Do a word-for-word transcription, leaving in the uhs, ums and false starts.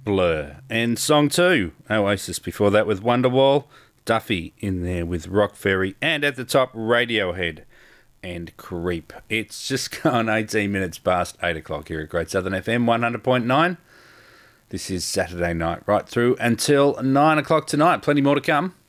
Blur. And song two, Oasis before that with Wonderwall, Duffy in there with Rock Ferry, and at the top, Radiohead and Creep. It's just gone eighteen minutes past eight o'clock here at Great Southern F M one hundred point nine. This is Saturday night right through until nine o'clock tonight. Plenty more to come.